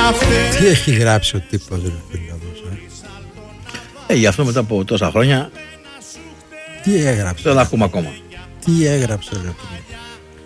Τι έχει γράψει ο τύπος, ρε φίλε, γι' αυτό μετά από τόσα χρόνια τι έγραψε? δεν τα ακούμε ακόμα. Τι έγραψε, ρε φίλε?